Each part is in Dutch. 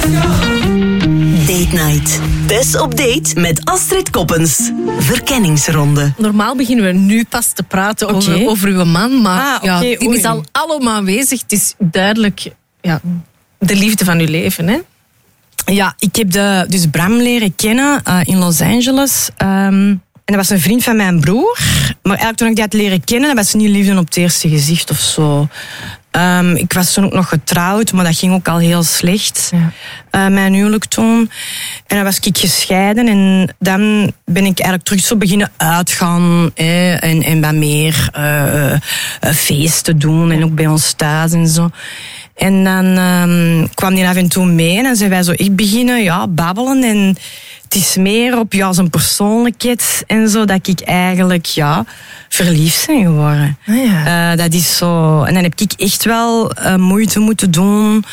Date Night. Tess op date met Astrid Koppens. Verkenningsronde. Normaal beginnen we nu pas te praten over uw man, maar die is al allemaal aanwezig. Het is duidelijk de liefde van uw leven, hè? Ja, ik heb dus Bram leren kennen in Los Angeles. En dat was een vriend van mijn broer. Maar eigenlijk toen ik die had leren kennen, dat was niet liefde op het eerste gezicht of zo. Ik was toen ook nog getrouwd, maar dat ging ook al heel slecht. Ja. Mijn huwelijk toen. En dan was ik gescheiden. En dan ben ik eigenlijk terug zo beginnen uitgaan. En wat meer feesten doen. En ook bij ons thuis en zo. En dan kwam die af en toe mee. En dan zijn wij zo echt beginnen babbelen. En het is meer op zijn persoonlijkheid en zo dat ik eigenlijk verliefd ben geworden. Ah, ja. Dat is zo. En dan heb ik echt wel moeite moeten doen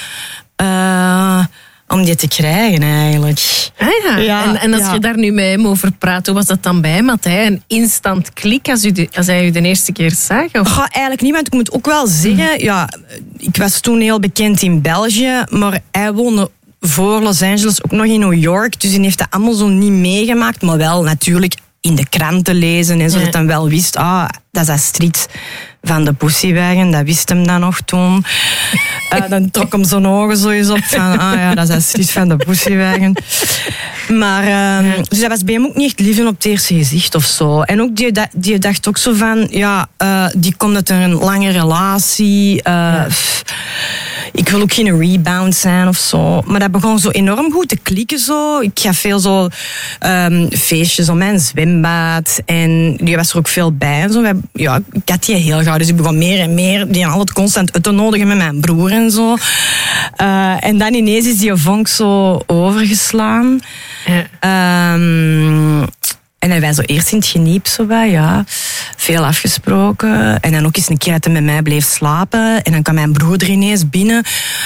om die te krijgen eigenlijk. Ah, ja. En als je daar nu met hem over praat, hoe was dat dan bij hem? Had hij een instant klik als hij u de eerste keer zag? Of? Eigenlijk niet, want ik moet ook wel zeggen, ik was toen heel bekend in België, maar hij woonde voor Los Angeles ook nog in New York. Dus hij heeft dat allemaal zo niet meegemaakt. Maar wel natuurlijk in de kranten lezen. En zodat hij wel wist, dat is Astrid van de Pussywagen. Dat wist hem dan nog toen. Dan trok hem zijn ogen zo eens op. Van, dat is Astrid van de Pussywagen. Maar dus dat was bij hem ook niet echt liefde op het eerste gezicht of zo. En ook die dacht ook zo van, die komt uit een lange relatie. Ik wil ook geen rebound zijn of zo. Maar dat begon zo enorm goed te klikken zo. Ik gaf veel zo feestjes om mijn zwembad. En die was er ook veel bij. En zo. Ik had die heel gauw. Dus ik begon meer en meer die altijd constant uit te nodigen met mijn broer en zo. En dan ineens is die vonk zo overgeslaan. Ja. En dan wij zo eerst in het geniep, zo bij, veel afgesproken. En dan ook eens een keer dat hij met mij bleef slapen. En dan kwam mijn broer ineens binnen.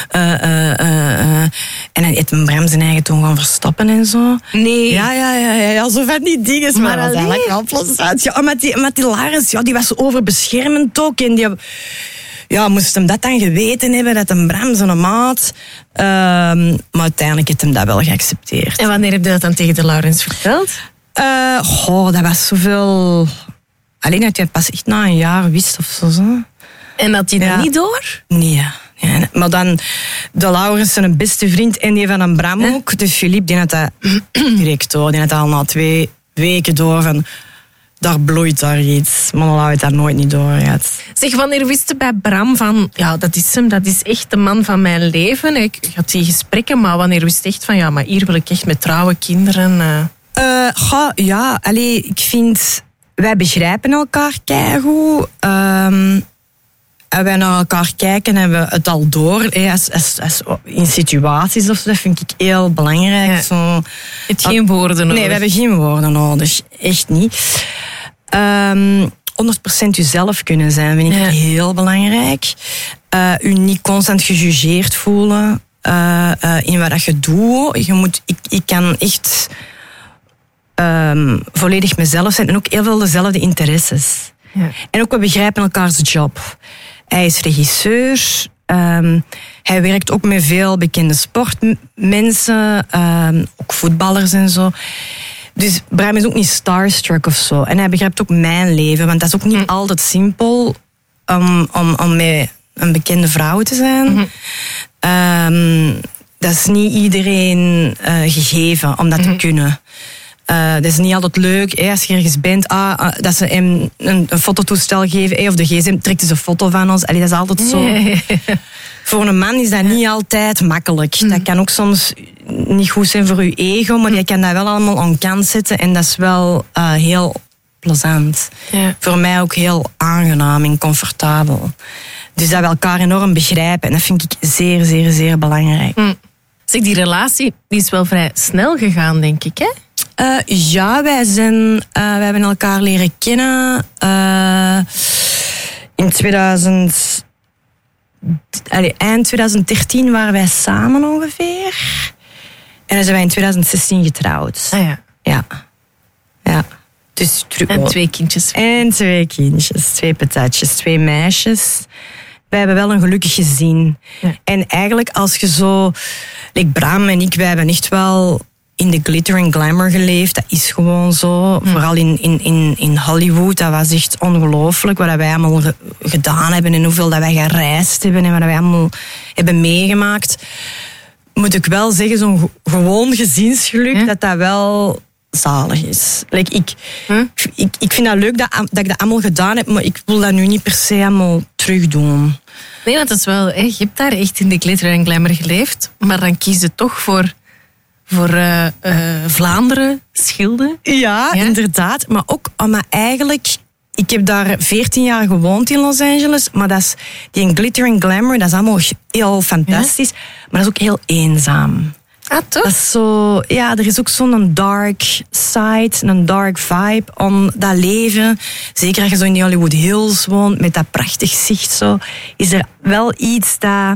En dan heeft mijn Bram zijn eigen toen gaan verstoppen en zo. Nee. Ja, zo van die dingen. Maar dat was eigenlijk wel plezant. Ja, maar die Laris, die was overbeschermend ook. En die... moest hem dat dan geweten hebben, dat een Bram zijn maat. Maar uiteindelijk heeft hem dat wel geaccepteerd. En wanneer heb je dat dan tegen de Laurens verteld? Dat was zoveel... Alleen dat je het pas echt na een jaar wist of zo. En had je dat niet door? Nee. Ja, maar dan de Laurens, zijn beste vriend en die van een Bram ook. De Philippe, die had dat direct door. Die had dat al na 2 weken door van... Daar bloeit daar iets. Maar dan had daar nooit niet door gehad. Zeg, wanneer wist je bij Bram van... dat is hem, dat is echt de man van mijn leven. Ik had die gesprekken, maar wanneer wist je echt van... maar hier wil ik echt met trouwe kinderen... ik vind... Wij begrijpen elkaar keigoed. En wij naar elkaar kijken hebben we het al door. Als in situaties of zo, dat vind ik heel belangrijk. Ja. Zo. Je hebt geen woorden nodig. Nee, we hebben geen woorden nodig. Echt niet. 100% jezelf kunnen zijn vind ik heel belangrijk. U niet constant gejugeerd voelen in wat je doet. Ik kan echt volledig mezelf zijn en ook heel veel dezelfde interesses. Ja. En ook we begrijpen elkaars job. Hij is regisseur. Hij werkt ook met veel bekende sportmensen. Ook voetballers en zo. Dus Bram is ook niet starstruck of zo. En hij begrijpt ook mijn leven. Want dat is ook niet altijd simpel om met een bekende vrouw te zijn. Dat is niet iedereen gegeven om dat te kunnen. Dat is niet altijd leuk. Als je ergens bent, dat ze hem een fototoestel geven. Of de gsm trekt een foto van ons. Dat is altijd zo. Nee. Voor een man is dat niet altijd makkelijk. Dat kan ook soms niet goed zijn voor je ego. Maar je kan dat wel allemaal aan kant zetten. En dat is wel heel plezant. Ja. Voor mij ook heel aangenaam en comfortabel. Dus dat we elkaar enorm begrijpen. En dat vind ik zeer, zeer, zeer belangrijk. Zeg, die relatie die is wel vrij snel gegaan, denk ik, hè? Wij hebben elkaar leren kennen in eind 2013 waren wij samen ongeveer. En dan zijn wij in 2016 getrouwd. Ja. Dus en 2 kindjes. En 2 kindjes, 2 patatjes, 2 meisjes. wij hebben wel een gelukkig gezin. Ja. En eigenlijk als je zo... Like Bram en ik, wij hebben echt wel in de glitter en glamour geleefd. Dat is gewoon zo. Vooral in Hollywood. Dat was echt ongelooflijk wat wij allemaal gedaan hebben en hoeveel dat wij gereisd hebben en wat wij allemaal hebben meegemaakt. Moet ik wel zeggen, zo'n gewoon gezinsgeluk, dat wel zalig is. Like, ik vind dat leuk dat ik dat allemaal gedaan heb, maar ik wil dat nu niet per se allemaal terugdoen. Nee, want dat is wel... Je hebt daar echt in de glitter en glamour geleefd, maar dan kies je toch voor Vlaanderen, Schilde. Ja, inderdaad. Maar ook omdat eigenlijk... Ik heb daar 14 jaar gewoond in Los Angeles, maar die glitter en glamour, dat is allemaal heel fantastisch. Ja? Maar dat is ook heel eenzaam. Ah, toch? Dat is zo, ja, er is ook zo'n dark side, een dark vibe om dat leven. Zeker als je zo in die Hollywood Hills woont, met dat prachtig zicht zo, is er wel iets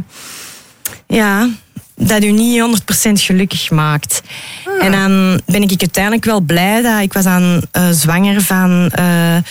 dat u niet 100% gelukkig maakt. En dan ben ik uiteindelijk wel blij dat ik was zwanger van